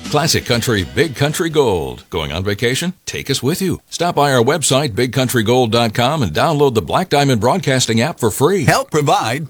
Classic Country, Big Country Gold. Going on vacation? Take us with you. Stop by our website, bigcountrygold.com, and download the Black Diamond Broadcasting app for free. Help provide